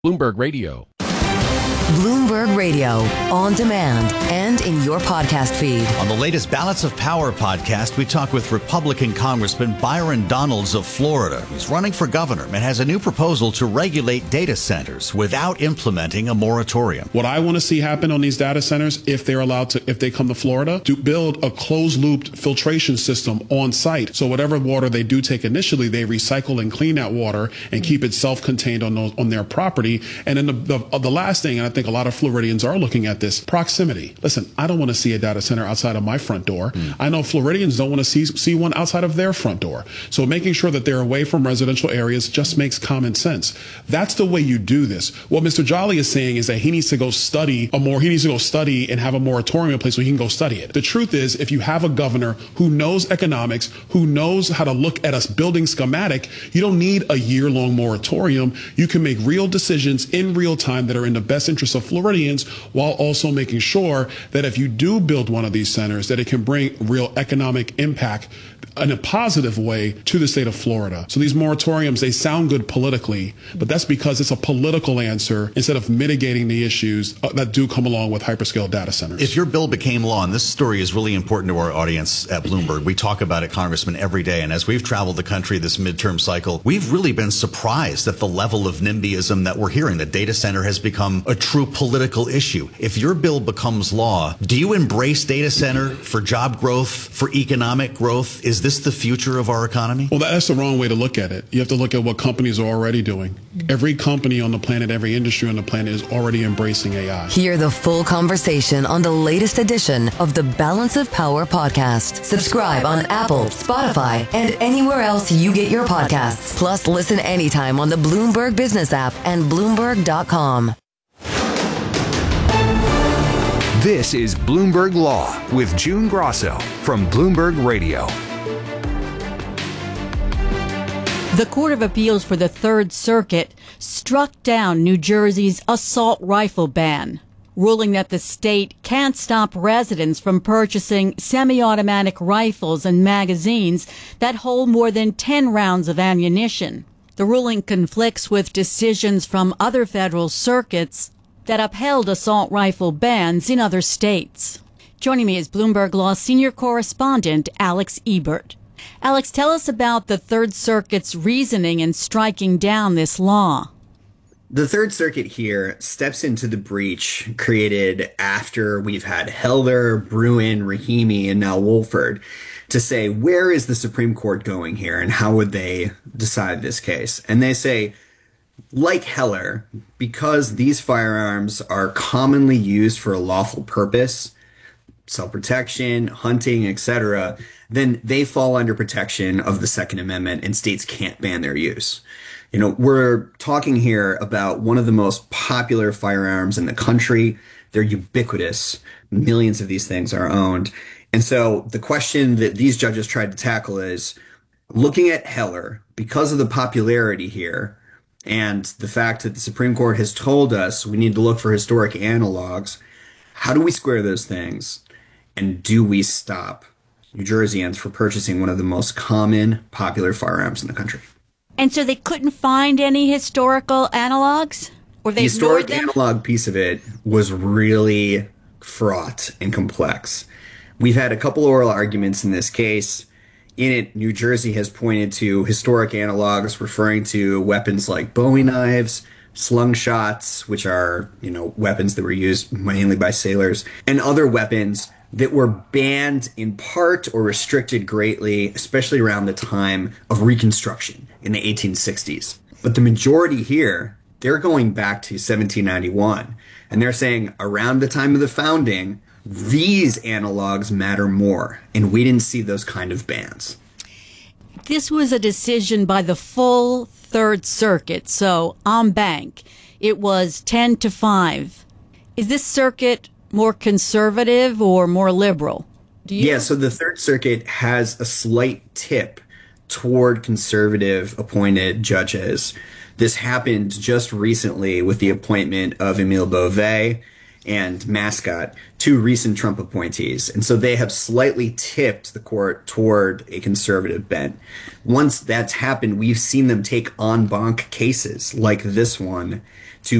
Bloomberg Radio. Bloomberg Radio, on demand and in your podcast feed. On the latest Balance of Power podcast, we talk with Republican Congressman Byron Donalds of Florida, who's running for governor and has a new proposal to regulate data centers without implementing a moratorium. What I want to see happen on these data centers, if they come to Florida, to build a closed-loop filtration system on site. So whatever water they do take initially, they recycle and clean that water and keep it self-contained on their property. And then the last thing, and I think a lot of Floridians are looking at this, proximity. Listen, I don't want to see a data center outside of my front door. I know Floridians don't want to see one outside of their front door. So making sure that they're away from residential areas just makes common sense. That's the way you do this. What Mr. Jolly is saying is that he needs to go study and have a moratorium in place so he can go study it. The truth is, if you have a governor who knows economics, who knows how to look at a building schematic, you don't need a year-long moratorium. You can make real decisions in real time that are in the best interest of Floridians, while also making sure that if you do build one of these centers, that it can bring real economic impact in a positive way to the state of Florida. So these moratoriums, they sound good politically, but that's because it's a political answer instead of mitigating the issues that do come along with hyperscale data centers. If your bill became law, and this story is really important to our audience at Bloomberg, we talk about it, Congressman, every day. And as we've traveled the country this midterm cycle, we've really been surprised at the level of NIMBYism that we're hearing. The data center has become a true political issue. If your bill becomes law, do you embrace data center for job growth, for economic growth? Is this the future of our economy? Well, that's the wrong way to look at it. You have to look at what companies are already doing. Every company on the planet, every industry on the planet is already embracing AI. Hear the full conversation on the latest edition of the Balance of Power podcast. Subscribe on Apple, Spotify, and anywhere else you get your podcasts. Plus, listen anytime on the Bloomberg Business app and Bloomberg.com. This is Bloomberg Law with June Grosso from Bloomberg Radio. The Court of Appeals for the Third Circuit struck down New Jersey's assault rifle ban, ruling that the state can't stop residents from purchasing semi-automatic rifles and magazines that hold more than 10 rounds of ammunition. The ruling conflicts with decisions from other federal circuits that upheld assault rifle bans in other states. Joining me is Bloomberg Law senior correspondent Alex Ebert. Alex, tell us about the Third Circuit's reasoning in striking down this law. The Third Circuit here steps into the breach created after we've had Heller, Bruen, Rahimi, and now Wolford to say, where is the Supreme Court going here and how would they decide this case? And they say, like Heller, because these firearms are commonly used for a lawful purpose, self-protection, hunting, etc., then they fall under protection of the Second Amendment and states can't ban their use. You know, we're talking here about one of the most popular firearms in the country. They're ubiquitous. Millions of these things are owned. And so the question that these judges tried to tackle is, looking at Heller, because of the popularity here and the fact that the Supreme Court has told us we need to look for historic analogs, how do we square those things? And do we stop New Jerseyans for purchasing one of the most common, popular firearms in the country? And so they couldn't find any historical analogs? Or they the historic ignored them? analog piece of it was really fraught and complex. We've had a couple oral arguments in this case. In it, New Jersey has pointed to historic analogs referring to weapons like Bowie knives, slungshots, which are, weapons that were used mainly by sailors, and other weapons that were banned in part or restricted greatly, especially around the time of Reconstruction in the 1860s. But the majority here, they're going back to 1791, and they're saying around the time of the founding, these analogs matter more, and we didn't see those kind of bans. This was a decision by the full Third Circuit, so en banc. It was 10-5. Is this circuit more conservative or more liberal? Yeah, so the Third Circuit has a slight tip toward conservative appointed judges. This happened just recently with the appointment of Emile Beauvais and Mascot, two recent Trump appointees. And so they have slightly tipped the court toward a conservative bent. Once that's happened, we've seen them take en banc cases like this one